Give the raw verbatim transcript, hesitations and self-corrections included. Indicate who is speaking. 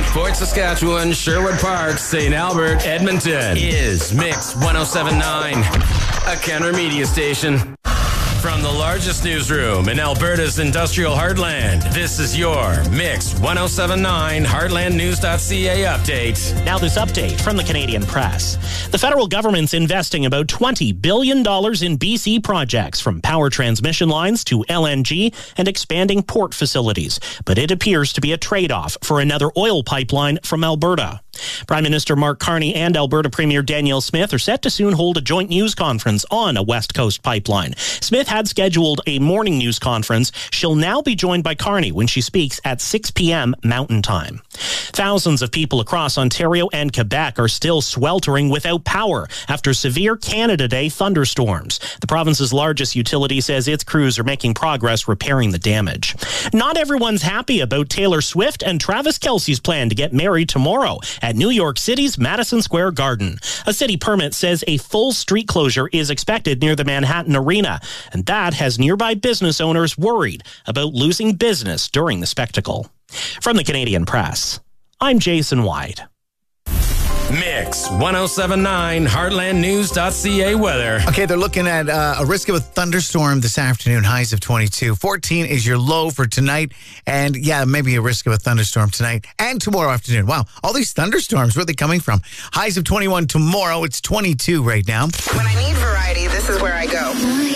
Speaker 1: Fort Saskatchewan, Sherwood Park, Saint Albert, Edmonton is Mix one oh seven point nine, a Kenner media station. From the largest newsroom in Alberta's industrial heartland, this is your Mix one oh seven point nine Heartland News dot C A update.
Speaker 2: Now this update from the Canadian Press. The federal government's investing about twenty billion dollars in B C projects, from power transmission lines to L N G and expanding port facilities. But it appears to be a trade-off for another oil pipeline from Alberta. Prime Minister Mark Carney and Alberta Premier Danielle Smith are set to soon hold a joint news conference on a West Coast pipeline. Smith had scheduled a morning news conference. She'll now be joined by Carney when she speaks at six p.m. Mountain Time. Thousands of people across Ontario and Quebec are still sweltering without power after severe Canada Day thunderstorms. The province's largest utility says its crews are making progress repairing the damage. Not everyone's happy about Taylor Swift and Travis Kelce's plan to get married tomorrow at New York City's Madison Square Garden. A city permit says a full street closure is expected near the Manhattan Arena, and that has nearby business owners worried about losing business during the spectacle. From the Canadian Press, I'm Jason White.
Speaker 1: Mix one oh seven point nine Heartland News dot C A weather.
Speaker 3: Okay, they're looking at uh, a risk of a thunderstorm this afternoon, highs of twenty-two. fourteen is your low for tonight. And yeah, maybe a risk of a thunderstorm tonight and tomorrow afternoon. Wow, all these thunderstorms, where are they coming from? Highs of twenty-one tomorrow. It's twenty-two right now.
Speaker 4: When I need variety, this is where I go.